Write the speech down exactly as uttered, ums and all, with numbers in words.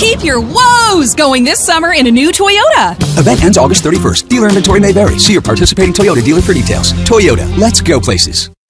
Keep your woes going this summer in a new Toyota. Event ends August thirty-first. Dealer inventory may vary. See your participating Toyota dealer for details. Toyota, let's go places.